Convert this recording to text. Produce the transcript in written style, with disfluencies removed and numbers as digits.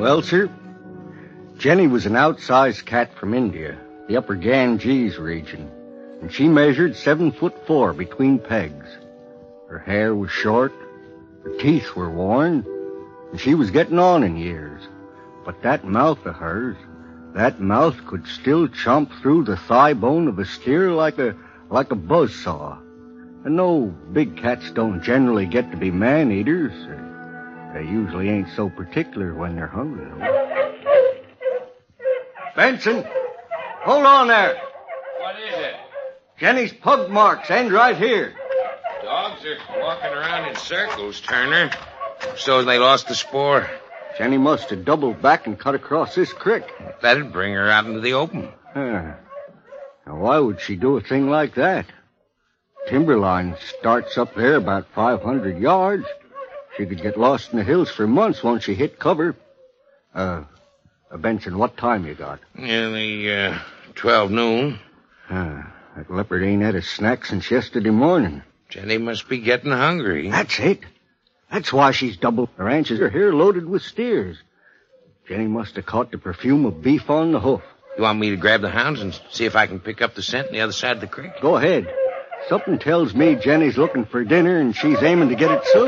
Well, sir, Jenny was an outsized cat from India, the upper Ganges region, and she measured 7'4" between pegs. Her hair was short, her teeth were worn, and she was getting on in years. But that mouth of hers, that mouth could still chomp through the thigh bone of a steer like a buzzsaw. And no, big cats don't generally get to be man-eaters. They usually ain't so particular when they're hungry, though. Benson, hold on there. What is it? Jenny's pug marks end right here. Dogs are walking around in circles, Turner. So they lost the spoor. Jenny must have doubled back and cut across this creek. That'd bring her out into the open. Now, why would she do a thing like that? Timberline starts up there about 500 yards. She could get lost in the hills for months once she hit cover. Benson, what time you got? Nearly 12 noon. That leopard ain't had a snack since yesterday morning. Jenny must be getting hungry. That's it. That's why she's doubled the ranches. Her hair loaded with steers. Jenny must have caught the perfume of beef on the hoof. You want me to grab the hounds and see if I can pick up the scent on the other side of the creek? Go ahead. Something tells me Jenny's looking for dinner and she's aiming to get it soon.